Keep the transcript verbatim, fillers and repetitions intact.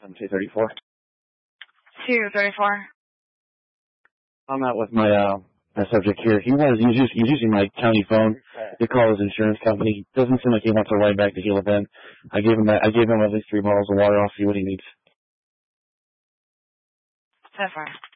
I'm two thirty-four. two thirty-four. I'm out with my uh my subject here. He was he's, just, he's using my county phone to call his insurance company. Doesn't seem like he wants to ride back to Gila Bend. I gave him that. I gave him at least three bottles of water. I'll see what he needs. So far.